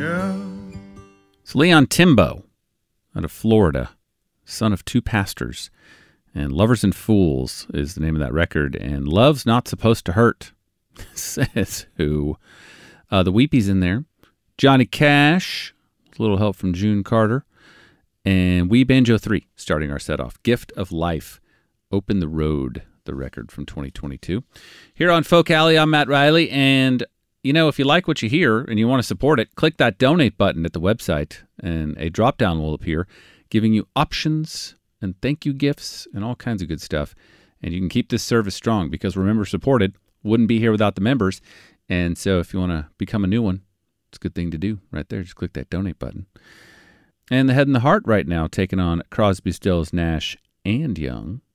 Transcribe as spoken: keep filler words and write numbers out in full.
It's Leon Timbo out of Florida, son of two pastors. And Lovers and Fools is the name of that record. And Love's Not Supposed to Hurt, says who. Uh, the Weepies in there. Johnny Cash, a little help from June Carter. And We Banjo three, starting our set off. Gift of Life, Open the Road, the record from twenty twenty-two. Here on Folk Alley, I'm Matt Riley. And, you know, if you like what you hear and you want to support it, click that donate button at the website. And a drop-down will appear, giving you options and thank you gifts and all kinds of good stuff. And you can keep this service strong because, remember, supported wouldn't be here without the members. And so if you want to become a new one, it's a good thing to do right there. Just click that donate button. And the Head and the Heart right now taking on Crosby, Stills, Nash, and Young.